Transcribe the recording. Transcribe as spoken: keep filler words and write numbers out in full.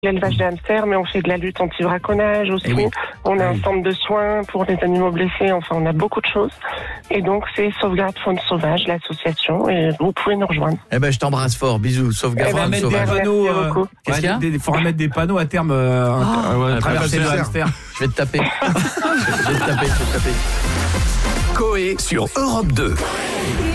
l'élevage des hamsters, mais on fait de la lutte anti-braconnage aussi. Oui. On a Ah un oui. centre de soins pour les animaux blessés. Enfin, on a beaucoup de choses. Et donc, c'est Sauvegarde Faune Sauvage, l'association. Et vous pouvez nous rejoindre. Eh ben, je t'embrasse fort. Bisous. Sauvegarde Eh ben, Faune mettre Sauvage. des panneaux, Panneaux, Merci euh, beaucoup. Qu'est-ce qu'il y a il faudra mettre des panneaux à terme euh, Ah, euh, ouais, traverser le hamster. hamster. Je vais te taper. je vais te taper, je vais te taper. Coé sur Europe deux.